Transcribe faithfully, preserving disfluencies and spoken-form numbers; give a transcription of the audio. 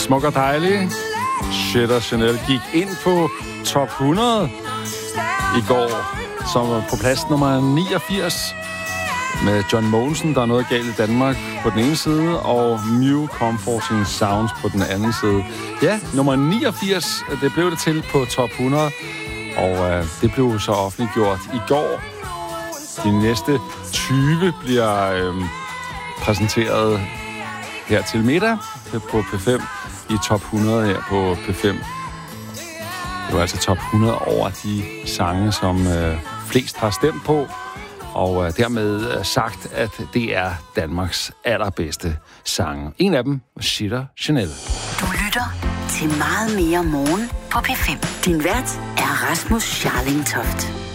Smuk og dejlig. Shit og Chanel gik ind på top hundrede i går, som var på plads nummer niogfirs. Med John Mogensen, der er noget galt i Danmark på den ene side, og Mew Comforting Sounds på den anden side. Ja, nummer niogfirs, det blev det til på top hundrede, og øh, det blev så offentliggjort i går. De næste tyve bliver øh, præsenteret her til middag på P fem i top hundrede her på P fem. Det var altså top hundrede over de sange, som øh, flest har stemt på, og øh, dermed øh, sagt, at det er Danmarks allerbedste sange. En af dem, Shit og Chanel. Du lytter til Meget mere morgen på P fem. Din vært er Rasmus Scharling Toft.